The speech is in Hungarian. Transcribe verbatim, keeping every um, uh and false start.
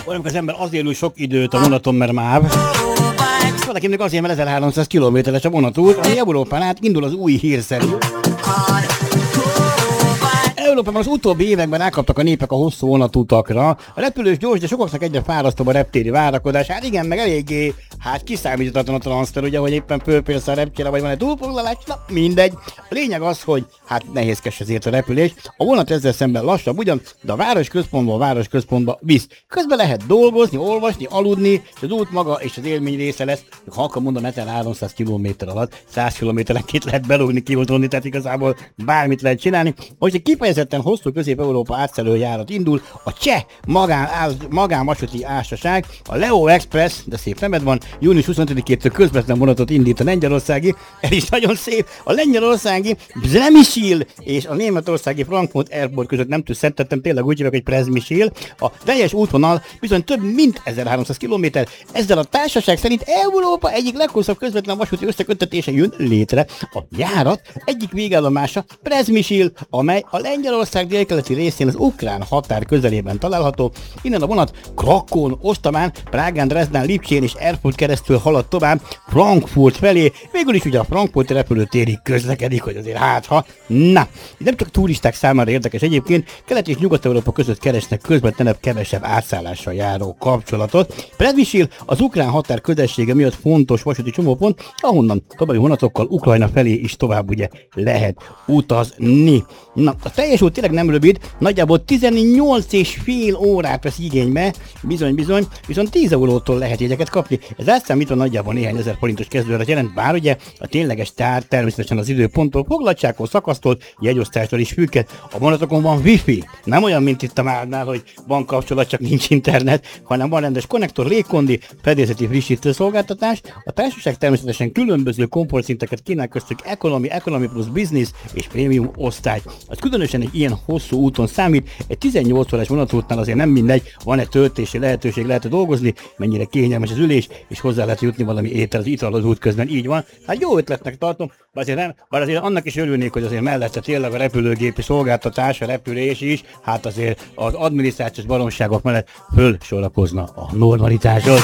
Valamikor az ember azért ül sok időt a vonaton, mert máv. Valakinek azért, mert ezerháromszáz kilométeres a vonatút, ami Európán át indul az új hírszerű. Európában az utóbbi években rákaptak a népek a hosszú vonatutakra. A repülős gyors, de sokaknak egyre fárasztóbb a reptéri várakozás. Hát igen, meg eléggé, hát kiszámíthatatlan a transfer, ugye, hogy éppen fölpérsz a repcsére, vagy van egy túlfoglalás, na mindegy. A lényeg az, hogy hát nehézkes ezért a repülés. A vonat ezzel szemben lassabb ugyan, de a városközpontból a városközpontba visz. Közben lehet dolgozni, olvasni, aludni, és az út maga és az élmény része lesz. Ha akkor mondom, ezerháromszáz kilométer alatt, száz kilométerenként lehet belugni, kiutódni, tehát igazából bármit lehet csinálni. Most egy kifejezetten hosszú Közép-Európa átszelő járat indul, a cseh magán, magánvasúti ársaság, a Leo Express, de szép neved van, június huszonötödikétől közvetlen vonatot indít a lengyelországi, ez is nagyon szép, a lengyelországi Przemyśl és a németországi Frankfurt Airport között nem tűzszentettem, tényleg úgy hívják, hogy Przemyśl. A teljes útvonal bizony több mint ezerháromszáz kilométer, ezzel a társaság szerint Európa egyik leghosszabb közvetlen vasúti összeköttetése jön létre. A járat egyik végállomása Przemyśl, amely a Lengyelország délkeleti részén az ukrán határ közelében található. Innen a vonat Krakón, Ostamán, Prágán, Dresden, Lipcsén és Erfurt keresztül halad tovább Frankfurt felé. Végül is ugye a frankfurti repülőtérig közlekedik, hogy azért hátha. Na, nem csak turisták számára érdekes egyébként, Kelet- és Nyugat-Európa között keresnek közvetlenebb, kevesebb átszállással járó kapcsolatot. Przemyśl az ukrán határ közelsége miatt fontos vasúti csomópont, ahonnan további vonatokkal Ukrajna felé is tovább ugye lehet utazni. Na, a teljes út tényleg nem rövid, nagyjából tizennyolc és fél órát vesz igénybe, bizony-bizony, viszont tíz eurótól lehet jegyeket kapni. Ez átszámítva nagyjából néhány ezer forintos kezdőre jelent, bár ugye a tényleges tár természetesen az időponttól, foglaltsághoz, szakasztól, jegyosztástól is függhet. A vonatokon van wifi, nem olyan, mint itt a Márnál, hogy van kapcsolat, csak nincs internet, hanem van rendes konnektor, légkondi, fedélzeti frissítő szolgáltatás. A társaság természetesen különböző komfortszinteket kínál, köztük economy, economy plus business és premium osztály. Az különösen egy ilyen hosszú úton számít, egy tizennyolc órás vonatútnál azért nem mindegy, van egy töltési lehetőség, lehet dolgozni, mennyire kényelmes az ülés, és hozzá lehet jutni valami étel, az ital az út közben, így van. Hát jó ötletnek tartom, bár azért, nem, bár azért annak is örülnék, hogy azért mellette tényleg a repülőgépi szolgáltatás, a repülés is, hát azért az adminisztrációs baromságok mellett fölsorakozna a normalitáshoz.